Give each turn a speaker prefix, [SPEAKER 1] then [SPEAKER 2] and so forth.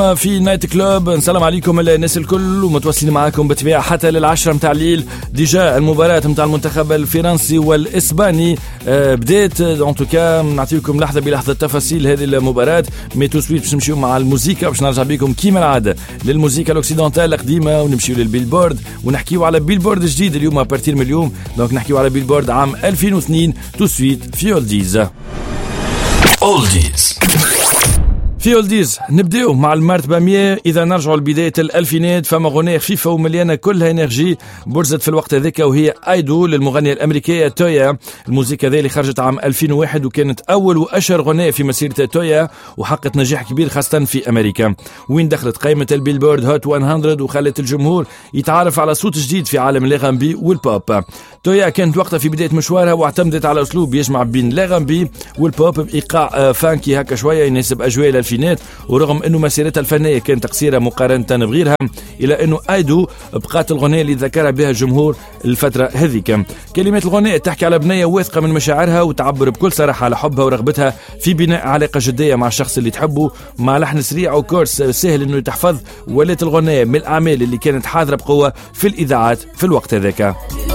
[SPEAKER 1] في نايت كلوب. نسلم عليكم الناس الكل ومتواصلين معاكم بطبيعة حتى لل10 متاع الليل. ديجا المباراة متاع المنتخب الفرنسي والإسباني بدات ان توكا. نعطيكم لحظة بلحظة تفاصيل هذه المباراة، مي تو سويت باش نمشيو مع الموسيقى، باش نرجع بكم كيما العادة للموسيقى الأوكسيدونتال القديمة ونمشيو للبيلبورد ونحكيو على بيلبورد جديد اليوم ابارتير من اليوم. دونك نحكيو على بيلبورد عام 2002 تو سويت في اولديز. في اولديز نبداو مع المرتبة 100. إذا نرجعوا لبداية الألفينات فما غنية خفيفة ومليانة كلها انرجي برزت في الوقت هذاك، وهي ايدو للمغنية الأمريكية تويا. الموسيقى ذي اللي خرجت عام 2001 وكانت أول وأشهر غنية في مسيرة تويا وحققت نجاح كبير خاصة في أمريكا، وين دخلت قائمة البيلبورد هوت 100 وخلت الجمهور يتعرف على صوت جديد في عالم الأغاني والبوب. تويا كانت وقتها في بداية مشوارها واعتمدت على أسلوب يجمع بين الأغاني والبوب بإيقاع فانكي هكا شوية يناسب أجواء الألفينات. ورغم أنه مسيرتها الفنية كانت قصيرة مقارنة بغيرها، إلا أنه ايدو بقات الغنية اللي ذكرها بها الجمهور الفترة هذيك. كلمات الغنية تحكي على بنية واثقة من مشاعرها وتعبر بكل صراحة على حبها ورغبتها في بناء علاقة جدية مع الشخص اللي تحبه، مع لحن سريع وكورس سهل أنه يتحفظ. ولات الغنية من الأعمال اللي كانت حاضرة بقوة في الإذاعات في الوقت هذاك.